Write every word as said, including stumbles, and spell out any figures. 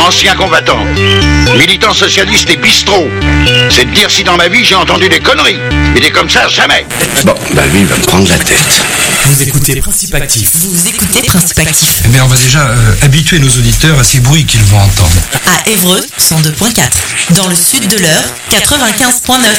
ancien combattant, militant socialiste et bistrot. C'est de dire si dans ma vie j'ai entendu des conneries. Et des comme ça, jamais. Bon, bah lui, il va me prendre la tête. Vous écoutez Principe Actif. Vous écoutez Principe Actif. Eh bien, on va déjà euh, habituer nos auditeurs à ces bruits qu'ils vont entendre. À Évreux, cent deux point quatre. Dans le sud de l'Eure, quatre-vingt-quinze point neuf.